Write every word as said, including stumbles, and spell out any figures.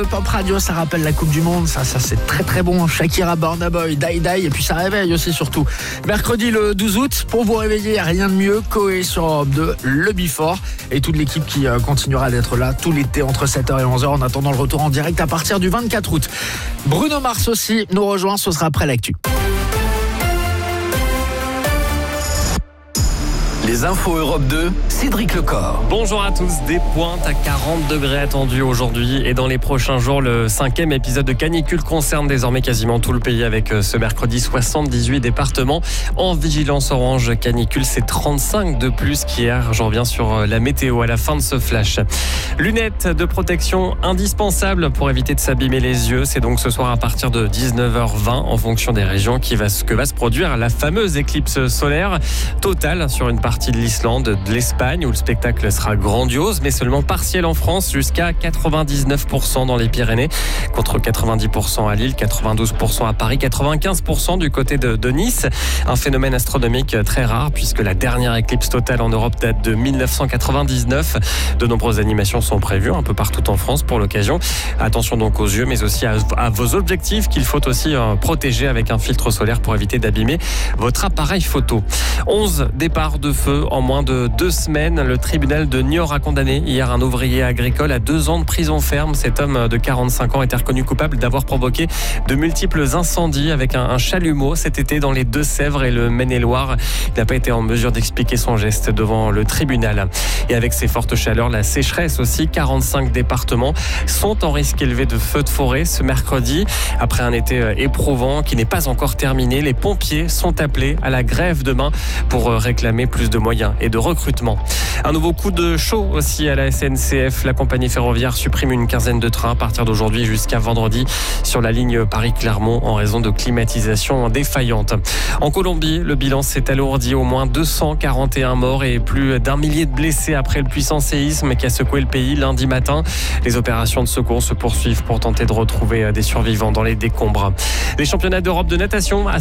de Pop Radio, ça rappelle la Coupe du Monde, ça, ça c'est très très bon. Shakira, Burna Boy, Die Die, et puis ça réveille aussi surtout. Mercredi le douze août, pour vous réveiller, rien de mieux, Coé sur Europe deux, le Before, et toute l'équipe qui continuera d'être là tout l'été entre sept heures et onze heures en attendant le retour en direct à partir du vingt-quatre août. Bruno Mars aussi nous rejoint, ce sera après l'actu. Les infos Europe deux, Cédric Lecor. Bonjour à tous, des pointes à quarante degrés attendues aujourd'hui et dans les prochains jours. Le cinquième épisode de canicule concerne désormais quasiment tout le pays avec ce mercredi soixante-dix-huit départements en vigilance orange canicule. C'est trente-cinq de plus qu'hier. Je reviens sur la météo à la fin de ce flash. Lunettes de protection indispensables pour éviter de s'abîmer les yeux. C'est donc ce soir à partir de dix-neuf heures vingt en fonction des régions qui va, que va se produire la fameuse éclipse solaire totale sur une partie de l'Islande, de l'Espagne où le spectacle sera grandiose mais seulement partiel en France, jusqu'à quatre-vingt-dix-neuf pour cent dans les Pyrénées contre quatre-vingt-dix pour cent à Lille, quatre-vingt-douze pour cent à Paris, quatre-vingt-quinze pour cent du côté de, de Nice. Un phénomène astronomique très rare puisque la dernière éclipse totale en Europe date de dix-neuf cent quatre-vingt-dix-neuf. De nombreuses animations sont prévues un peu partout en France pour l'occasion. Attention donc aux yeux mais aussi à, à vos objectifs qu'il faut aussi euh, protéger avec un filtre solaire pour éviter d'abîmer votre appareil photo. onze départs de feu en moins de deux semaines. Le tribunal de Niort a condamné hier un ouvrier agricole à deux ans de prison ferme. Cet homme de quarante-cinq ans était reconnu coupable d'avoir provoqué de multiples incendies avec un, un chalumeau cet été dans les Deux-Sèvres et le Maine-et-Loire. Il n'a pas été en mesure d'expliquer son geste devant le tribunal. Et avec ces fortes chaleurs, la sécheresse aussi, quarante-cinq départements sont en risque élevé de feux de forêt ce mercredi. Après un été éprouvant qui n'est pas encore terminé, les pompiers sont appelés à la grève demain pour réclamer plus de moyens et de recrutement. Un nouveau coup de chaud aussi à la S N C F. La compagnie ferroviaire supprime une quinzaine de trains à partir d'aujourd'hui jusqu'à vendredi sur la ligne Paris-Clermont en raison de climatisation défaillante. En Colombie, le bilan s'est alourdi, au moins deux cent quarante et un morts et plus d'un millier de blessés après le puissant séisme qui a secoué le pays lundi matin. Les opérations de secours se poursuivent pour tenter de retrouver des survivants dans les décombres. Les championnats d'Europe de natation